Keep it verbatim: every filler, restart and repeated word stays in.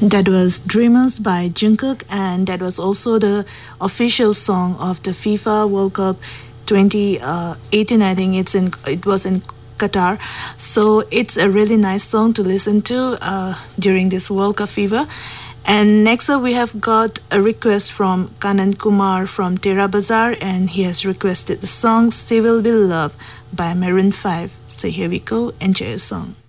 That was Dreamers by Jungkook, and that was also the official song of the FIFA World Cup twenty eighteen. I think it's in it was in Qatar. So it's a really nice song to listen to uh, during this World Cup fever. And next up we have got a request from Kanan Kumar from Tera Bazaar, and he has requested the song Civil Will Love by Maroon five. So here we go, enjoy the song.